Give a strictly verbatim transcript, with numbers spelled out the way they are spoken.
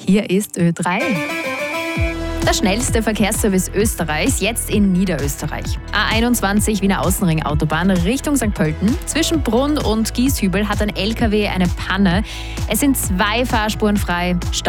Hier ist Ö drei. Der schnellste Verkehrsservice Österreichs, jetzt in Niederösterreich. A einundzwanzig Wiener Außenring Autobahn Richtung Sankt Pölten. Zwischen Brunn und Gieshübel hat ein L K W eine Panne. Es sind zwei Fahrspuren frei. Stau